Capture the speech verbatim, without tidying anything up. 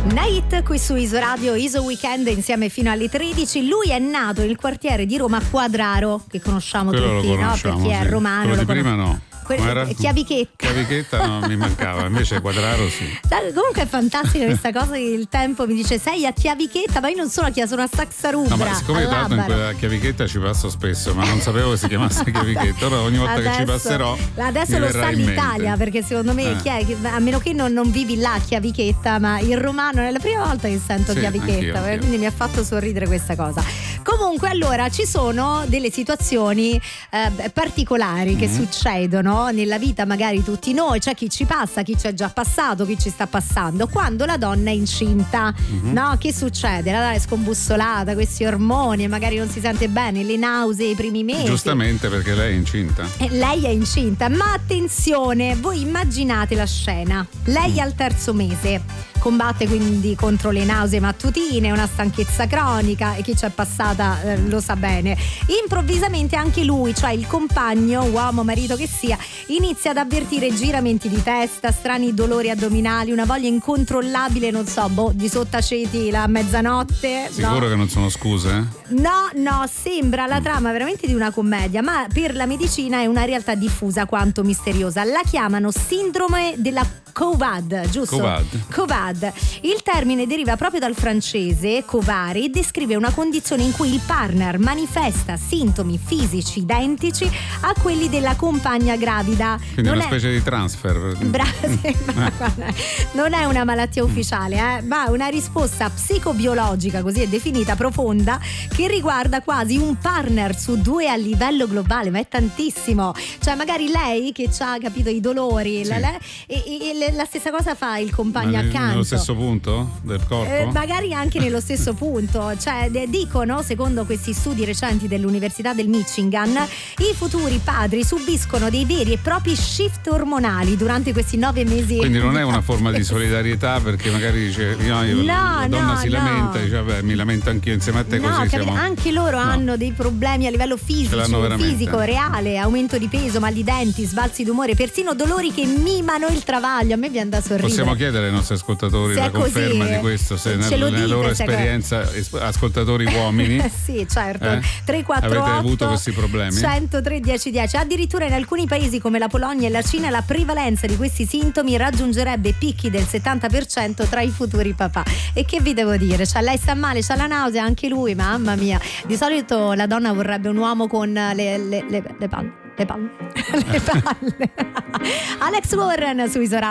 Night qui su Iso Radio, Iso Weekend insieme fino alle tredici. Lui è nato nel quartiere di Roma Quadraro, che conosciamo Quello tutti, lo no? conosciamo, Perché è sì. romano. Quello lo di con- prima no. Que- Com'era? Chiavichetta. Chiavichetta no, mi mancava, invece Quadraro sì. Sai, comunque è fantastica questa cosa che il tempo mi dice sei a Chiavichetta, ma io non sono a Chiavichetta, sono a Saxarubra. No, ma siccome io tra l'altro in quella Chiavichetta ci passo spesso, ma non sapevo che si chiamasse Chiavichetta, ora ogni volta adesso, che ci passerò adesso mi lo verrà sa in mente. l'Italia, perché secondo me Eh. chi è, che- a meno che non, non vivi là a Chiavichetta, ma il romano è la prima volta che sento Sì, Chiavichetta, anch'io, anch'io. quindi mi ha fatto sorridere questa cosa. Comunque allora ci sono delle situazioni eh, particolari che Mhm. succedono nella vita magari tutti noi, c'è chi ci passa, chi ci è già passato, chi ci sta passando quando la donna è incinta. Mhm. No, che succede? La donna è scombussolata, questi ormoni, magari non si sente bene, le nausee i primi mesi. Giustamente, perché lei è incinta. E lei è incinta, ma attenzione, voi immaginate la scena. Lei al terzo mese combatte quindi contro le nausee mattutine, una stanchezza cronica, e chi c'è passata eh, lo sa bene. Improvvisamente anche lui, cioè il compagno, uomo, marito che sia, inizia ad avvertire giramenti di testa, strani dolori addominali, una voglia incontrollabile, non so, boh, di sottaceti la mezzanotte. Sicuro no? che non sono scuse? No, no, sembra la trama veramente di una commedia, ma per la medicina è una realtà diffusa quanto misteriosa. La chiamano sindrome della Covad, giusto? Covad. Covad. Il termine deriva proprio dal francese covare e descrive una condizione in cui il partner manifesta sintomi fisici identici a quelli della compagna gravida. Quindi Non una è- specie di transfer. Bra- sì, ma guarda, non è una malattia ufficiale, eh, ma una risposta psicobiologica, così è definita, profonda, che riguarda quasi un partner su due a livello globale, ma è tantissimo. Cioè magari lei che ha capito i dolori, Sì. la, la- e, e- e la stessa cosa fa il compagno Ma nel- accanto. nello stesso punto del corpo? Eh, magari anche nello stesso punto, cioè de- dicono, secondo questi studi recenti dell'Università del Michigan, i futuri padri subiscono dei veri e propri shift ormonali durante questi nove mesi. Quindi non di è una forma di partenza. solidarietà, perché magari dice no, io- No, la donna no, si no. lamenta, dice vabbè, mi lamento anch'io insieme a te, No, così capite, siamo. anche loro No. hanno dei problemi a livello fisico, l'hanno veramente. fisico, reale, aumento di peso, mal di denti, sbalzi d'umore, persino dolori che mimano il travaglio. A me viene da sorridere. Possiamo chiedere ai nostri ascoltatori Se la è così, conferma di questo, se ce nel- lo nella dite, loro se- esperienza, es- ascoltatori uomini, Sì, certo. Eh? tre quattro otto Avete avuto questi problemi? centotré dieci dieci. Addirittura in alcuni paesi come la Polonia e la Cina la prevalenza di questi sintomi raggiungerebbe picchi del settanta per cento tra i futuri papà. E che vi devo dire? Cioè, lei sta male, c'ha la nausea, anche lui, mamma mia. Di solito la donna vorrebbe un uomo con le, le, le, le palle. Le palle. Le palle. Alex Warren su Iso Radio.